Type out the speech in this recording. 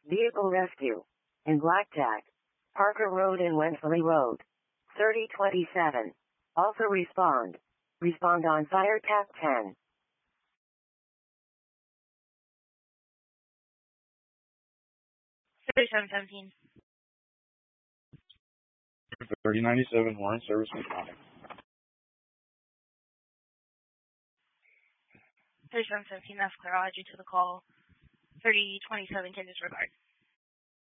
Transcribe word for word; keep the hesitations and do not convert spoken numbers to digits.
Vehicle rescue. In Blackjack. Parker Road and Wensley Road. thirty twenty-seven. Also respond. Respond on fire tap ten. thirty-seven seventeen. thirty ninety-seven, Warren Service responding. thirty-seven seventeen, that's clear. I'll add you to the call. thirty twenty-seven, can disregard.